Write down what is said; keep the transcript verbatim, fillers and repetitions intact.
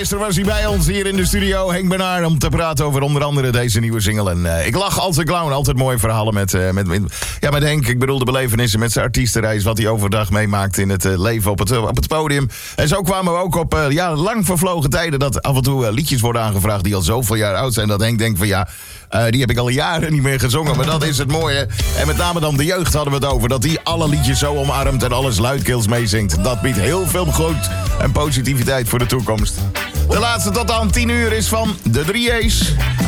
Gisteren was hij bij ons hier in de studio, Henk Bernard, om te praten over onder andere deze nieuwe single. En uh, ik lach als een clown, altijd mooie verhalen met, uh, met, met, ja, met Henk. Ik bedoel de belevenissen met zijn artiestenreis, wat hij overdag meemaakt in het uh, leven op het, uh, op het podium. En zo kwamen we ook op uh, ja, lang vervlogen tijden dat af en toe uh, liedjes worden aangevraagd die al zoveel jaar oud zijn. Dat Henk denkt van ja, uh, die heb ik al jaren niet meer gezongen. Maar dat is het mooie. En met name dan de jeugd hadden we het over. Dat die alle liedjes zo omarmt en alles luidkeels meezingt. Dat biedt heel veel goed en positiviteit voor de toekomst. De laatste tot aan tien uur is van de drie A's.